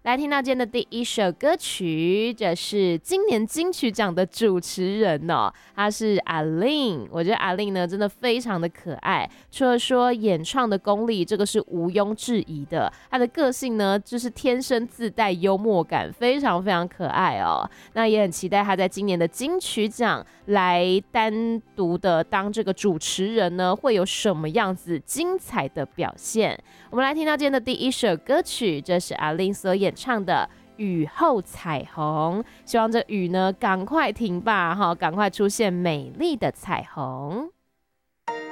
来听到今天的第一首歌曲，这是今年金曲奖的主持人哦，她是阿令。我觉得阿令呢真的非常的可爱，除了说演唱的功力，这个是毋庸置疑的，她的个性呢就是天生自带幽默感，非常非常可爱哦。那也很期待她在今年的金曲奖来单独的当这个主持人呢，会有什么样子精彩的表现。我们来听到今天的第一首歌曲，这是阿令所演唱的雨后彩虹，希望这雨呢赶快停吧，赶快出现美丽的彩虹。